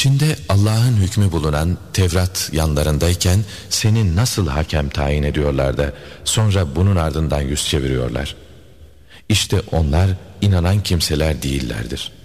İçinde Allah'ın hükmü bulunan Tevrat yanlarındayken seni nasıl hakem tayin ediyorlar da sonra bunun ardından yüz çeviriyorlar. İşte onlar inanan kimseler değillerdir.